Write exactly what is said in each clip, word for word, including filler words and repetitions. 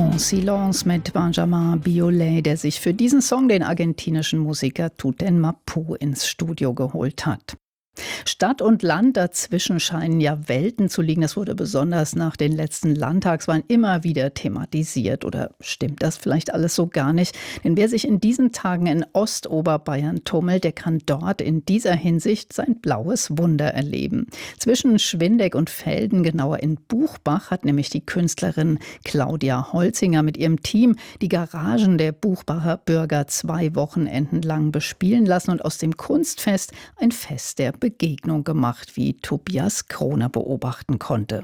En Silence mit Benjamin Biolay, der sich für diesen Song den argentinischen Musiker Tuten Mapu ins Studio geholt hat. Stadt und Land, dazwischen scheinen ja Welten zu liegen. Das wurde besonders nach den letzten Landtagswahlen immer wieder thematisiert. Oder stimmt das vielleicht alles so gar nicht? Denn wer sich in diesen Tagen in Ostoberbayern tummelt, der kann dort in dieser Hinsicht sein blaues Wunder erleben. Zwischen Schwindeck und Velden, genauer in Buchbach, hat nämlich die Künstlerin Claudia Holzinger mit ihrem Team die Garagen der Buchbacher Bürger zwei Wochenenden lang bespielen lassen und aus dem Kunstfest ein Fest der Begegnung gemacht, wie Tobias Kroner beobachten konnte.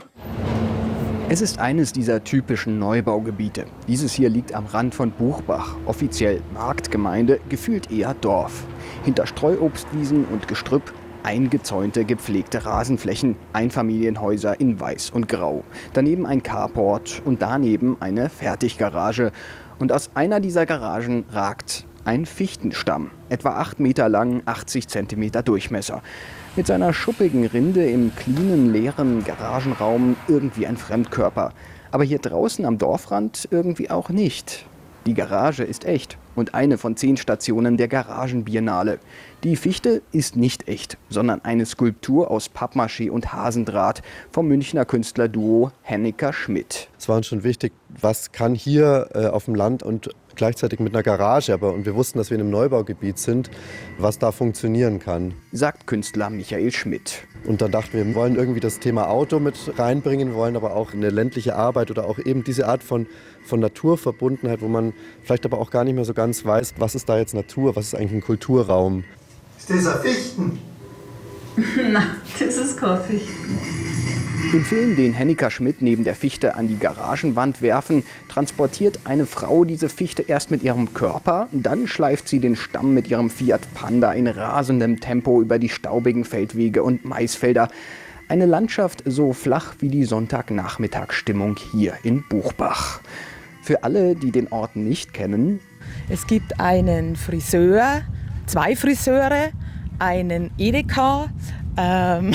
Es ist eines dieser typischen Neubaugebiete. Dieses hier liegt am Rand von Buchbach, offiziell Marktgemeinde, gefühlt eher Dorf. Hinter Streuobstwiesen und Gestrüpp eingezäunte, gepflegte Rasenflächen, Einfamilienhäuser in Weiß und Grau. Daneben ein Carport und daneben eine Fertiggarage. Und aus einer dieser Garagen ragt ein Fichtenstamm, etwa acht Meter lang, achtzig Zentimeter Durchmesser. Mit seiner schuppigen Rinde im cleanen, leeren Garagenraum irgendwie ein Fremdkörper. Aber hier draußen am Dorfrand irgendwie auch nicht. Die Garage ist echt und eine von zehn Stationen der Garagenbiennale. Die Fichte ist nicht echt, sondern eine Skulptur aus Pappmaché und Hasendraht vom Münchner Künstlerduo Henniker Schmidt. Es war uns schon wichtig, was kann hier äh, auf dem Land und gleichzeitig mit einer Garage, aber und wir wussten, dass wir in einem Neubaugebiet sind, was da funktionieren kann. Sagt Künstler Michael Schmidt. Und dann dachten wir, wir wollen irgendwie das Thema Auto mit reinbringen, wir wollen aber auch eine ländliche Arbeit oder auch eben diese Art von, von Naturverbundenheit, wo man vielleicht aber auch gar nicht mehr so ganz weiß, was ist da jetzt Natur, was ist eigentlich ein Kulturraum. Ist das ein Fichten? Nein, das ist kein Fichten. Im Film, den Henniker Schmidt neben der Fichte an die Garagenwand werfen, transportiert eine Frau diese Fichte erst mit ihrem Körper, dann schleift sie den Stamm mit ihrem Fiat Panda in rasendem Tempo über die staubigen Feldwege und Maisfelder. Eine Landschaft so flach wie die Sonntagnachmittagsstimmung hier in Buchbach. Für alle, die den Ort nicht kennen: Es gibt einen Friseur, zwei Friseure, einen Edeka, ähm,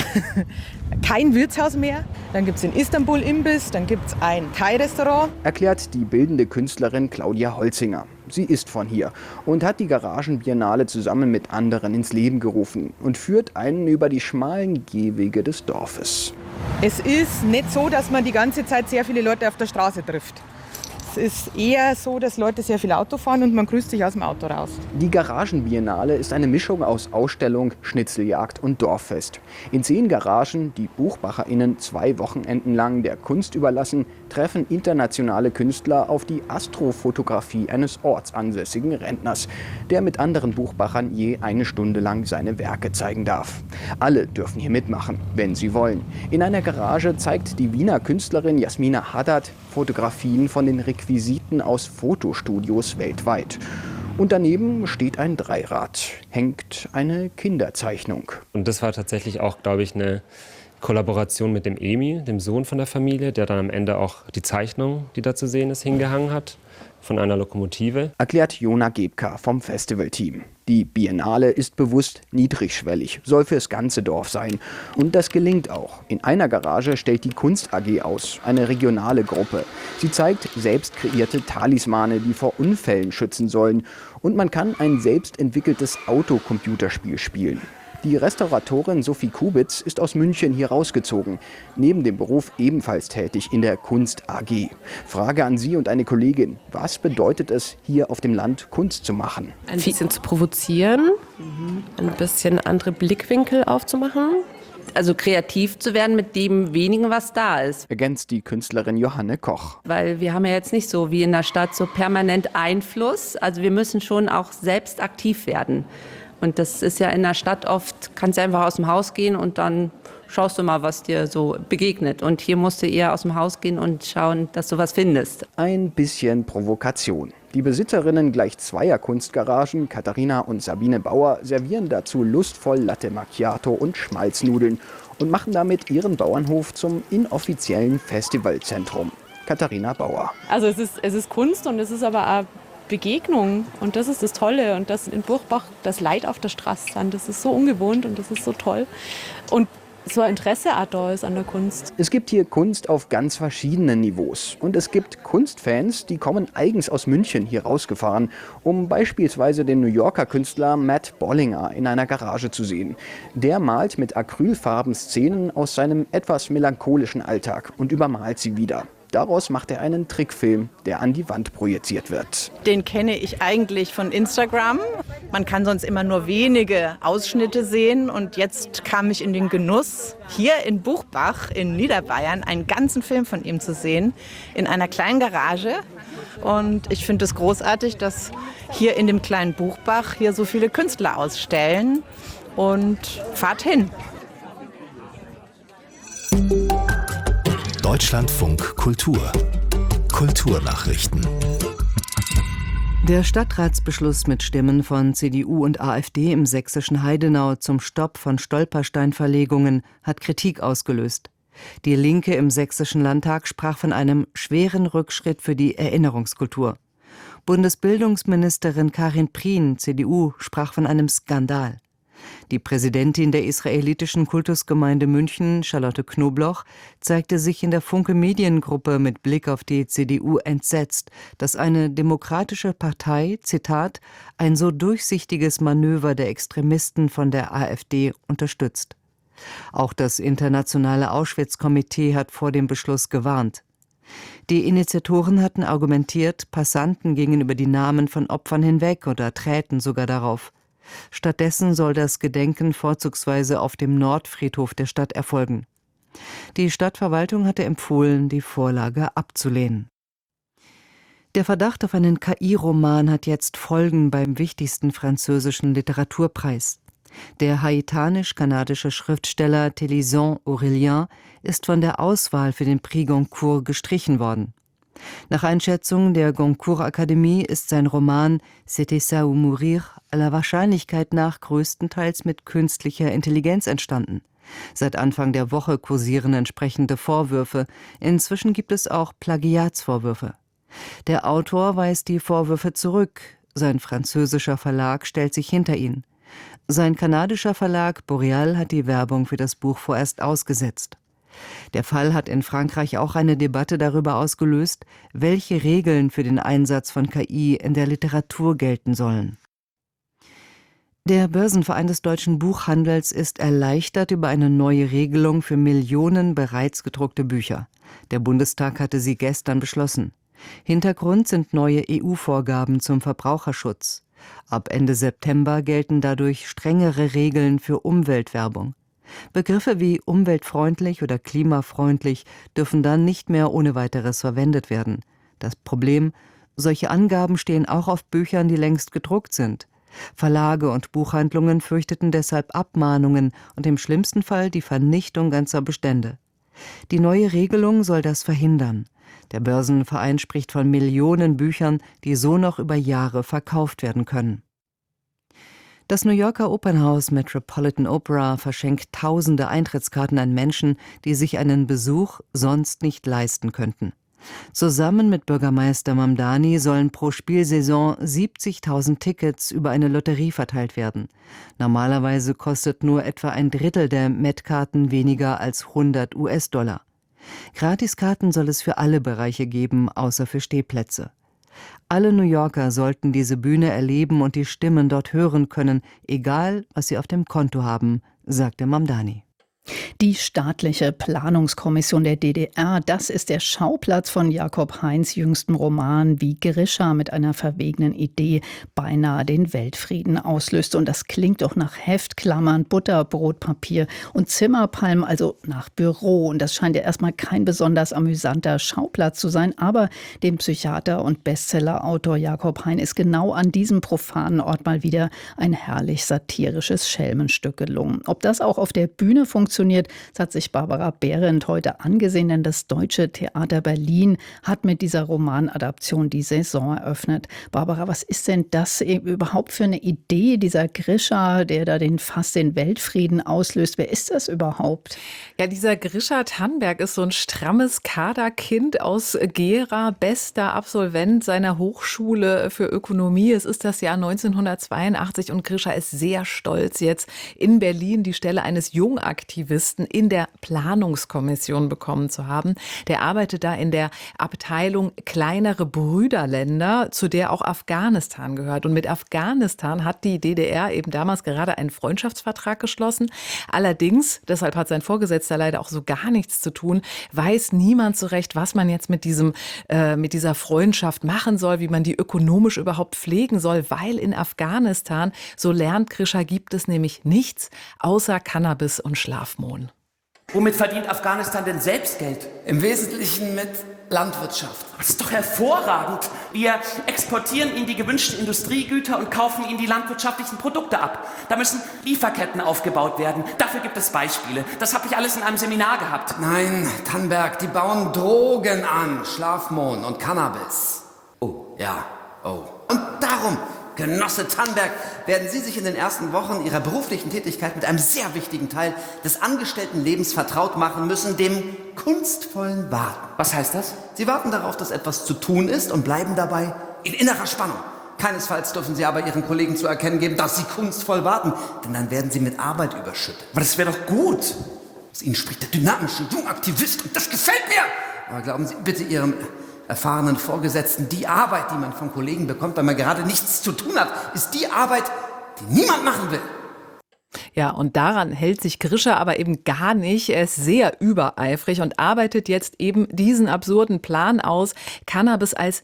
kein Wirtshaus mehr. Dann gibt es den Istanbul-Imbiss, dann gibt es ein Thai-Restaurant. Erklärt die bildende Künstlerin Claudia Holzinger. Sie ist von hier und hat die Garagenbiennale zusammen mit anderen ins Leben gerufen und führt einen über die schmalen Gehwege des Dorfes. Es ist nicht so, dass man die ganze Zeit sehr viele Leute auf der Straße trifft. Es ist eher so, dass Leute sehr viel Auto fahren und man grüßt sich aus dem Auto raus. Die Garagenbiennale ist eine Mischung aus Ausstellung, Schnitzeljagd und Dorffest. In zehn Garagen, die BuchbacherInnen zwei Wochenenden lang der Kunst überlassen, treffen internationale Künstler auf die Astrofotografie eines ortsansässigen Rentners, der mit anderen Buchbachern je eine Stunde lang seine Werke zeigen darf. Alle dürfen hier mitmachen, wenn sie wollen. In einer Garage zeigt die Wiener Künstlerin Jasmina Haddad Fotografien von den Requisiten aus Fotostudios weltweit. Und daneben steht ein Dreirad, hängt eine Kinderzeichnung. Und das war tatsächlich auch, glaube ich, eine Kollaboration mit dem Emi, dem Sohn von der Familie, der dann am Ende auch die Zeichnung, die da zu sehen ist, hingehangen hat, von einer Lokomotive. Erklärt Jona Gebka vom Festivalteam. Die Biennale ist bewusst niedrigschwellig, soll fürs ganze Dorf sein. Und das gelingt auch. In einer Garage stellt die Kunst A G aus, eine regionale Gruppe. Sie zeigt selbst kreierte Talismane, die vor Unfällen schützen sollen. Und man kann ein selbst entwickeltes Autocomputerspiel spielen. Die Restauratorin Sophie Kubitz ist aus München hier rausgezogen, neben dem Beruf ebenfalls tätig in der Kunst A G. Frage an Sie und eine Kollegin: Was bedeutet es, hier auf dem Land Kunst zu machen? Ein bisschen zu provozieren, ein bisschen andere Blickwinkel aufzumachen. Also kreativ zu werden mit dem wenigen, was da ist. Ergänzt die Künstlerin Johanne Koch. Weil wir haben ja jetzt nicht so wie in der Stadt so permanent Einfluss. Also wir müssen schon auch selbst aktiv werden. Und das ist ja in der Stadt oft, kannst du einfach aus dem Haus gehen und dann schaust du mal, was dir so begegnet. Und hier musst du eher aus dem Haus gehen und schauen, dass du was findest. Ein bisschen Provokation. Die Besitzerinnen gleich zweier Kunstgaragen, Katharina und Sabine Bauer, servieren dazu lustvoll Latte Macchiato und Schmalznudeln und machen damit ihren Bauernhof zum inoffiziellen Festivalzentrum. Katharina Bauer. Also es ist, es ist Kunst und es ist aber auch Begegnung und das ist das Tolle und dass in Buchbach das Leid auf der Straße sind, das ist so ungewohnt und das ist so toll und so ein Interesse auch da ist an der Kunst. Es gibt hier Kunst auf ganz verschiedenen Niveaus. Und es gibt Kunstfans, die kommen eigens aus München hier rausgefahren, um beispielsweise den New Yorker Künstler Matt Bollinger in einer Garage zu sehen. Der malt mit Acrylfarben Szenen aus seinem etwas melancholischen Alltag und übermalt sie wieder. Daraus macht er einen Trickfilm, der an die Wand projiziert wird. Den kenne ich eigentlich von Instagram. Man kann sonst immer nur wenige Ausschnitte sehen. Und jetzt kam ich in den Genuss, hier in Buchbach in Niederbayern einen ganzen Film von ihm zu sehen, in einer kleinen Garage. Und ich finde es großartig, dass hier in dem kleinen Buchbach hier so viele Künstler ausstellen. Und fahrt hin. Deutschlandfunk Kultur. Kulturnachrichten. Der Stadtratsbeschluss mit Stimmen von C D U und AfD im sächsischen Heidenau zum Stopp von Stolpersteinverlegungen hat Kritik ausgelöst. Die Linke im sächsischen Landtag sprach von einem schweren Rückschritt für die Erinnerungskultur. Bundesbildungsministerin Karin Prien, C D U, sprach von einem Skandal. Die Präsidentin der israelitischen Kultusgemeinde München, Charlotte Knobloch, zeigte sich in der Funke Mediengruppe mit Blick auf die C D U entsetzt, dass eine demokratische Partei, Zitat, ein so durchsichtiges Manöver der Extremisten von der AfD unterstützt. Auch das internationale Auschwitz-Komitee hat vor dem Beschluss gewarnt. Die Initiatoren hatten argumentiert, Passanten gingen über die Namen von Opfern hinweg oder träten sogar darauf. Stattdessen soll das Gedenken vorzugsweise auf dem Nordfriedhof der Stadt erfolgen. Die Stadtverwaltung hatte empfohlen, die Vorlage abzulehnen. Der Verdacht auf einen K I-Roman hat jetzt Folgen beim wichtigsten französischen Literaturpreis. Der haitanisch-kanadische Schriftsteller Télisant Aurélien ist von der Auswahl für den Prix Goncourt gestrichen worden. Nach Einschätzung der Goncourt-Akademie ist sein Roman C'était ça ou mourir aller Wahrscheinlichkeit nach größtenteils mit künstlicher Intelligenz entstanden. Seit Anfang der Woche kursieren entsprechende Vorwürfe. Inzwischen gibt es auch Plagiatsvorwürfe. Der Autor weist die Vorwürfe zurück. Sein französischer Verlag stellt sich hinter ihn. Sein kanadischer Verlag Boreal hat die Werbung für das Buch vorerst ausgesetzt. Der Fall hat in Frankreich auch eine Debatte darüber ausgelöst, welche Regeln für den Einsatz von K I in der Literatur gelten sollen. Der Börsenverein des deutschen Buchhandels ist erleichtert über eine neue Regelung für Millionen bereits gedruckte Bücher. Der Bundestag hatte sie gestern beschlossen. Hintergrund sind neue E U-Vorgaben zum Verbraucherschutz. Ab Ende September gelten dadurch strengere Regeln für Umweltwerbung. Begriffe wie umweltfreundlich oder klimafreundlich dürfen dann nicht mehr ohne weiteres verwendet werden. Das Problem: solche Angaben stehen auch auf Büchern, die längst gedruckt sind. Verlage und Buchhandlungen fürchteten deshalb Abmahnungen und im schlimmsten Fall die Vernichtung ganzer Bestände. Die neue Regelung soll das verhindern. Der Börsenverein spricht von Millionen Büchern, die so noch über Jahre verkauft werden können. Das New Yorker Opernhaus Metropolitan Opera verschenkt tausende Eintrittskarten an Menschen, die sich einen Besuch sonst nicht leisten könnten. Zusammen mit Bürgermeister Mamdani sollen pro Spielsaison siebzigtausend Tickets über eine Lotterie verteilt werden. Normalerweise kostet nur etwa ein Drittel der Met-Karten weniger als hundert US-Dollar. Gratiskarten soll es für alle Bereiche geben, außer für Stehplätze. Alle New Yorker sollten diese Bühne erleben und die Stimmen dort hören können, egal was sie auf dem Konto haben, sagte Mamdani. Die staatliche Planungskommission der D D R, das ist der Schauplatz von Jakob Heins jüngstem Roman, wie Grischa mit einer verwegenen Idee beinahe den Weltfrieden auslöste. Und das klingt doch nach Heftklammern, Butterbrotpapier und Zimmerpalmen, also nach Büro. Und das scheint ja erstmal kein besonders amüsanter Schauplatz zu sein. Aber dem Psychiater und Bestsellerautor Jakob Hein ist genau an diesem profanen Ort mal wieder ein herrlich satirisches Schelmenstück gelungen. Ob das auch auf der Bühne funktioniert, funktioniert. Das hat sich Barbara Behrendt heute angesehen, denn das Deutsche Theater Berlin hat mit dieser Romanadaption die Saison eröffnet. Barbara, was ist denn das überhaupt für eine Idee, dieser Grischa, der da den fast den Weltfrieden auslöst? Wer ist das überhaupt? Ja, dieser Grischa Tannberg ist so ein strammes Kaderkind aus Gera, bester Absolvent seiner Hochschule für Ökonomie. Es ist das Jahr neunzehnhundertzweiundachtzig und Grischa ist sehr stolz, jetzt in Berlin die Stelle eines Jungaktivisten Aktivisten in der Planungskommission bekommen zu haben. Der arbeitet da in der Abteilung kleinere Brüderländer, zu der auch Afghanistan gehört. Und mit Afghanistan hat die D D R eben damals gerade einen Freundschaftsvertrag geschlossen. Allerdings, deshalb hat sein Vorgesetzter leider auch so gar nichts zu tun, weiß niemand so recht, was man jetzt mit diesem, äh, mit dieser Freundschaft machen soll, wie man die ökonomisch überhaupt pflegen soll, weil in Afghanistan, so lernt Grischa, gibt es nämlich nichts außer Cannabis und Schlafmohn. Womit verdient Afghanistan denn selbst Geld? Im Wesentlichen mit Landwirtschaft. Das ist doch hervorragend. Wir exportieren ihnen die gewünschten Industriegüter und kaufen ihnen die landwirtschaftlichen Produkte ab. Da müssen Lieferketten aufgebaut werden. Dafür gibt es Beispiele. Das habe ich alles in einem Seminar gehabt. Nein, Tannberg, die bauen Drogen an. Schlafmohn und Cannabis. Oh. Ja, oh. Und darum, Genosse Tannberg, werden Sie sich in den ersten Wochen Ihrer beruflichen Tätigkeit mit einem sehr wichtigen Teil des Angestelltenlebens vertraut machen müssen, dem kunstvollen Warten. Was heißt das? Sie warten darauf, dass etwas zu tun ist und bleiben dabei in innerer Spannung. Keinesfalls dürfen Sie aber Ihren Kollegen zu erkennen geben, dass Sie kunstvoll warten, denn dann werden Sie mit Arbeit überschüttet. Aber das wäre doch gut. Aus Ihnen spricht der dynamische Jungaktivist und das gefällt mir. Aber glauben Sie bitte Ihrem erfahrenen Vorgesetzten, die Arbeit, die man von Kollegen bekommt, weil man gerade nichts zu tun hat, ist die Arbeit, die niemand machen will. Ja, und daran hält sich Grischa aber eben gar nicht. Er ist sehr übereifrig und arbeitet jetzt eben diesen absurden Plan aus, Cannabis als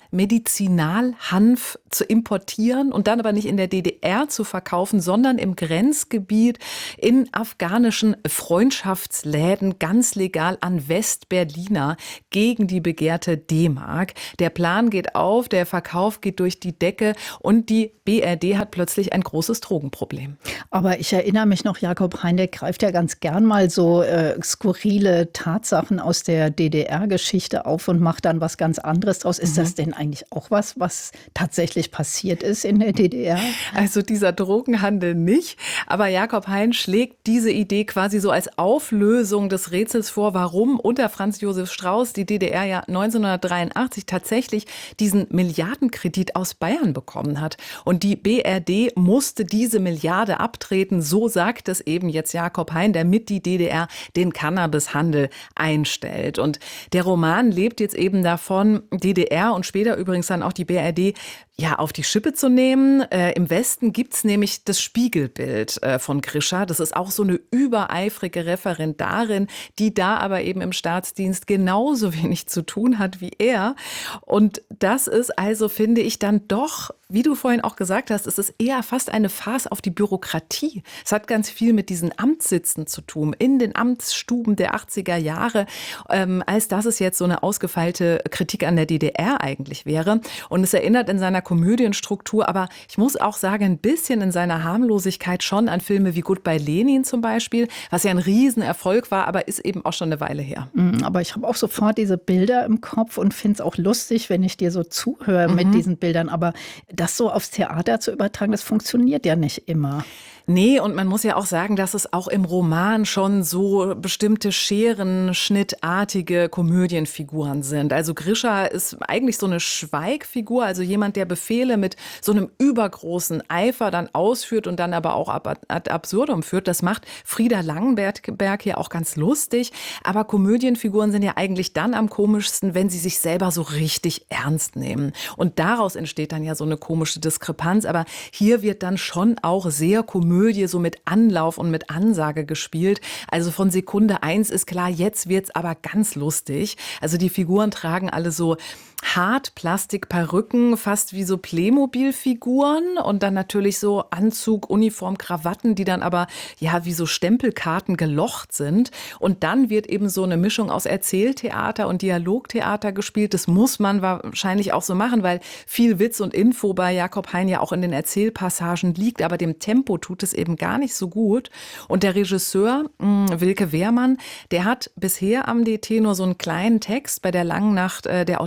Medizinalhanf zu importieren und dann aber nicht in der D D R zu verkaufen, sondern im Grenzgebiet in afghanischen Freundschaftsläden ganz legal an Westberliner gegen die begehrte D-Mark. Der Plan geht auf, der Verkauf geht durch die Decke und die B R D hat plötzlich ein großes Drogenproblem. Aber ich erinnere mich noch, Jakob Hein, der greift ja ganz gern mal so äh, skurrile Tatsachen aus der D D R-Geschichte auf und macht dann was ganz anderes draus. Ist mhm. das denn eigentlich auch was, was tatsächlich passiert ist in der D D R? Also dieser Drogenhandel nicht, aber Jakob Hein schlägt diese Idee quasi so als Auflösung des Rätsels vor, warum unter Franz Josef Strauß die D D R ja neunzehnhundertdreiundachtzig tatsächlich diesen Milliardenkredit aus Bayern bekommen hat. Und die B R D musste diese Milliarde abtreten, so sagt es eben jetzt Jakob Hein, damit die D D R den Cannabishandel einstellt. Und der Roman lebt jetzt eben davon, D D R und später übrigens dann auch die B R D ja, auf die Schippe zu nehmen. Äh, Im Westen gibt's nämlich das Spiegelbild äh, von Grischa. Das ist auch so eine übereifrige Referendarin, die da aber eben im Staatsdienst genauso wenig zu tun hat wie er. Und das ist also, finde ich, dann doch, wie du vorhin auch gesagt hast, es ist eher fast eine Farce auf die Bürokratie. Es hat ganz viel mit diesen Amtssitzen zu tun, in den Amtsstuben der achtziger Jahre, ähm, als dass es jetzt so eine ausgefeilte Kritik an der D D R eigentlich wäre. Und es erinnert in seiner Komödienstruktur, aber ich muss auch sagen, ein bisschen in seiner Harmlosigkeit schon an Filme wie Goodbye Lenin zum Beispiel, was ja ein Riesenerfolg war, aber ist eben auch schon eine Weile her. Aber ich habe auch sofort diese Bilder im Kopf und finde es auch lustig, wenn ich dir so zuhöre mhm. mit diesen Bildern. Aber das so aufs Theater zu übertragen, das funktioniert ja nicht immer. Nee, und man muss ja auch sagen, dass es auch im Roman schon so bestimmte scherenschnittartige Komödienfiguren sind. Also Grischa ist eigentlich so eine Schweigfigur, also jemand, der Befehle mit so einem übergroßen Eifer dann ausführt und dann aber auch ad absurdum führt. Das macht Frieda Langenberg hier auch ganz lustig. Aber Komödienfiguren sind ja eigentlich dann am komischsten, wenn sie sich selber so richtig ernst nehmen. Und daraus entsteht dann ja so eine komische Diskrepanz. Aber hier wird dann schon auch sehr komödisch so mit Anlauf und mit Ansage gespielt. Also von Sekunde eins ist klar, jetzt wird's aber ganz lustig. Also die Figuren tragen alle so Hartplastikperücken, fast wie so Playmobil-Figuren und dann natürlich so Anzug, Uniform, Krawatten, die dann aber ja wie so Stempelkarten gelocht sind. Und dann wird eben so eine Mischung aus Erzähltheater und Dialogtheater gespielt. Das muss man wahrscheinlich auch so machen, weil viel Witz und Info bei Jakob Hein ja auch in den Erzählpassagen liegt, aber dem Tempo tut es eben gar nicht so gut. Und der Regisseur, mh, Wilke Wehrmann, der hat bisher am D T nur so einen kleinen Text bei der langen Nacht äh, der Autorin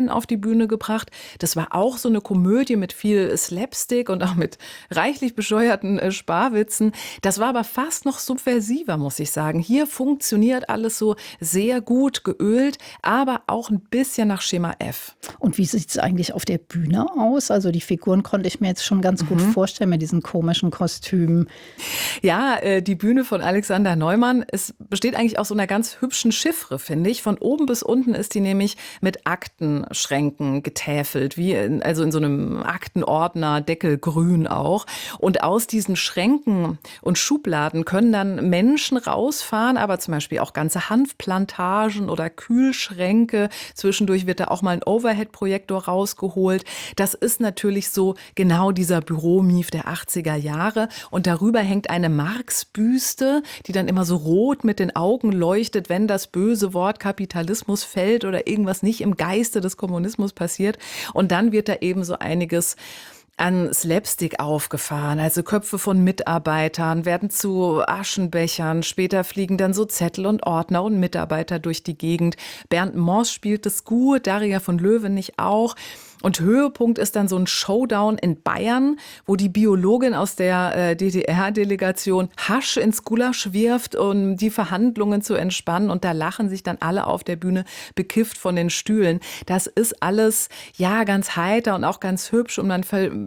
Fan auf die Bühne gebracht. Das war auch so eine Komödie mit viel Slapstick und auch mit reichlich bescheuerten äh, Sparwitzen. Das war aber fast noch subversiver, muss ich sagen. Hier funktioniert alles so sehr gut geölt, aber auch ein bisschen nach Schema F. Und wie sieht es eigentlich auf der Bühne aus? Also die Figuren konnte ich mir jetzt schon ganz gut mhm. vorstellen mit diesen komischen Kostümen. Ja, äh, die Bühne von Alexander Neumann, es besteht eigentlich aus so einer ganz hübschen Chiffre, finde ich. Von oben bis unten ist die nämlich mit Aktenschränken getäfelt, wie in, also in so einem Aktenordner, Deckelgrün auch. Und aus diesen Schränken und Schubladen können dann Menschen rausfahren, aber zum Beispiel auch ganze Hanfplantagen oder Kühlschränke. Zwischendurch wird da auch mal ein Overhead-Projektor rausgeholt. Das ist natürlich so genau dieser Büromief der achtziger Jahre. Und darüber hängt eine Marx-Büste, die dann immer so rot mit den Augen leuchtet, wenn das böse Wort Kapitalismus fällt oder irgendwas nicht im Geiste des Kommunismus passiert. Und dann wird da eben so einiges an Slapstick aufgefahren. Also Köpfe von Mitarbeitern werden zu Aschenbechern. Später fliegen dann so Zettel und Ordner und Mitarbeiter durch die Gegend. Bernd Moss spielt es gut, Daria von Löwenich auch. Und Höhepunkt ist dann so ein Showdown in Bayern, wo die Biologin aus der äh, D D R-Delegation Hasch ins Gulasch wirft, um die Verhandlungen zu entspannen. Und da lachen sich dann alle auf der Bühne bekifft von den Stühlen. Das ist alles, ja, ganz heiter und auch ganz hübsch. Und man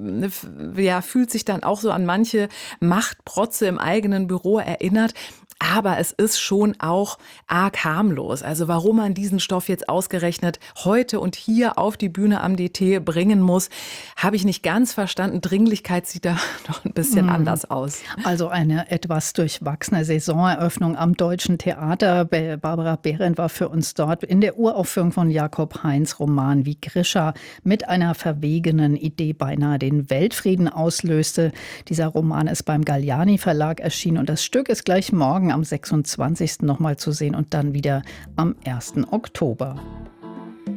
ja, fühlt sich dann auch so an manche Machtprotze im eigenen Büro erinnert. Aber es ist schon auch arg harmlos. Also warum man diesen Stoff jetzt ausgerechnet heute und hier auf die Bühne am D T bringen muss, habe ich nicht ganz verstanden. Dringlichkeit sieht da noch ein bisschen mm. anders aus. Also eine etwas durchwachsene Saisoneröffnung am Deutschen Theater. Barbara Behrendt war für uns dort in der Uraufführung von Jakob Heinz' Roman Wie Grischa mit einer verwegenen Idee beinahe den Weltfrieden auslöste. Dieser Roman ist beim Galliani Verlag erschienen und das Stück ist gleich morgen am sechsundzwanzigsten nochmal zu sehen und dann wieder am ersten Oktober.